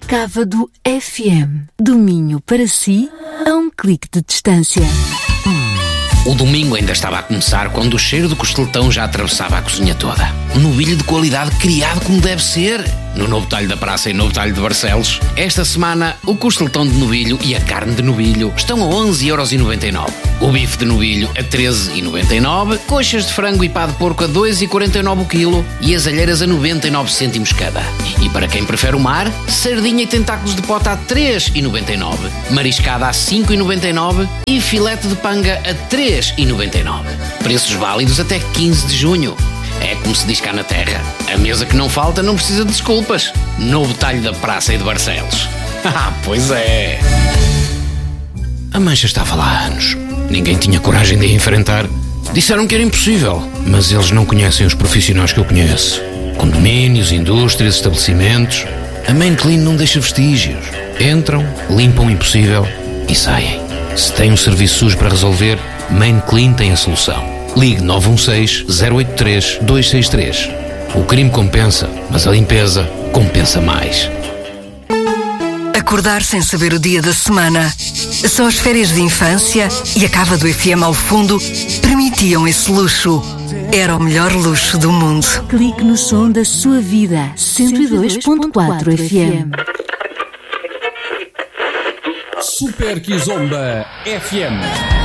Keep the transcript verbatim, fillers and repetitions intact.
Cávado F M. Do Minho para si, a um clique de distância. O domingo ainda estava a começar quando o cheiro do costeletão já atravessava a cozinha toda. Um novilho de qualidade criado como deve ser. No Novo Talho da Praça e Novo Talho de Barcelos, esta semana o costeletão de novilho e a carne de novilho estão a onze euros e noventa e nove. O bife de novilho a treze euros e noventa e nove, coxas de frango e pá de porco a dois euros e quarenta e nove o quilo e as alheiras a noventa e nove cêntimos cada. E para quem prefere o mar, sardinha e tentáculos de pota a três euros e noventa e nove, mariscada a cinco euros e noventa e nove e filete de panga a três euros e noventa e nove. Preços válidos até quinze de junho. É como se diz cá na terra, a mesa que não falta não precisa de desculpas. Novo Talho da Praça e de Barcelos. Ah, pois é. A mancha estava lá há anos. Ninguém tinha coragem de a enfrentar. Disseram que era impossível, mas eles não conhecem os profissionais que eu conheço. Condomínios, indústrias, estabelecimentos. A Main Clean não deixa vestígios. Entram, limpam o impossível e saem. Se tem um serviço sujo para resolver, Main Clean tem a solução. Ligue nove um seis, zero oito três, dois seis três. O crime compensa, mas a limpeza compensa mais. Acordar sem saber o dia da semana. Só as férias de infância e a Cávado F M ao fundo permitiam esse luxo. Era o melhor luxo do mundo. Clique no som da sua vida. cento e dois ponto quatro F M. Super Kizomba F M.